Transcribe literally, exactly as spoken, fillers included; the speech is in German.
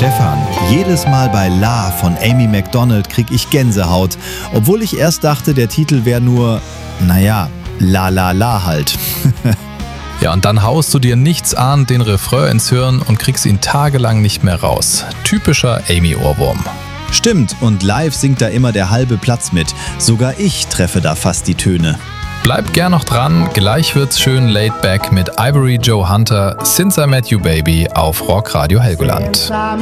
Stefan, jedes Mal bei La von Amy Macdonald krieg ich Gänsehaut, obwohl ich erst dachte, der Titel wäre nur, naja, La La La halt. Ja, und dann haust du dir nichts ahnend den Refrain ins Hirn und kriegst ihn tagelang nicht mehr raus. Typischer Amy-Ohrwurm. Stimmt, und live singt da immer der halbe Platz mit. Sogar ich treffe da fast die Töne. Bleib gern noch dran, gleich wird's schön laid back mit Ivory Joe Hunter, Since I Met You Baby auf Rock Radio Helgoland.